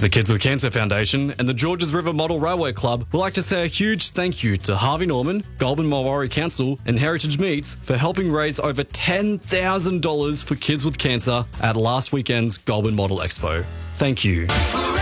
The Kids with Cancer Foundation and the Georges River Model Railway Club would like to say a huge thank you to Harvey Norman, Goulburn Mulwaree Council and Heritage Meats for helping raise over $10,000 for kids with cancer at last weekend's Goulburn Model Expo. Thank you.